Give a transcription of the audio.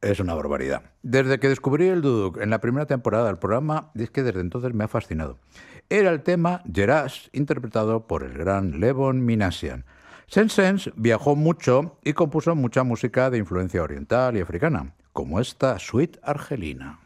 Es una barbaridad. Desde que descubrí el duduk en la primera temporada del programa, es que desde entonces me ha fascinado. Era el tema Geras, interpretado por el gran Levon Minasian. Saint-Saëns viajó mucho y compuso mucha música de influencia oriental y africana, como esta suite argelina.